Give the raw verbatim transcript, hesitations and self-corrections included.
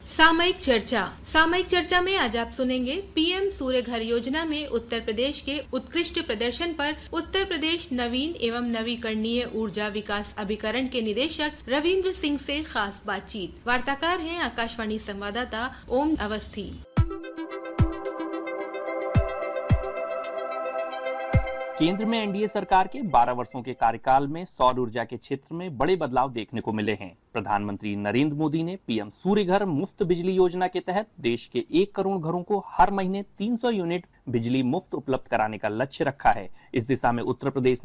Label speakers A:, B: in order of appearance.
A: सामयिक चर्चा सामयिक चर्चा में आज आप सुनेंगे पीएम सूर्य घर योजना में उत्तर प्रदेश के उत्कृष्ट प्रदर्शन पर उत्तर प्रदेश नवीन एवं नवीकरणीय ऊर्जा विकास अभिकरण के निदेशक रविंद्र सिंह से खास बातचीत। वार्ताकार हैं आकाशवाणी संवाददाता ओम अवस्थी।
B: केंद्र में एनडीए सरकार के बारह वर्षों के कार्यकाल में सौर ऊर्जा के क्षेत्र में बड़े बदलाव देखने को मिले हैं। प्रधानमंत्री नरेंद्र मोदी ने पीएम सूर्य घर मुफ्त बिजली योजना के तहत देश के एक करोड़ घरों को हर महीने तीन सौ यूनिट बिजली मुफ्त उपलब्ध कराने का लक्ष्य रखा है। इस दिशा में उत्तर प्रदेश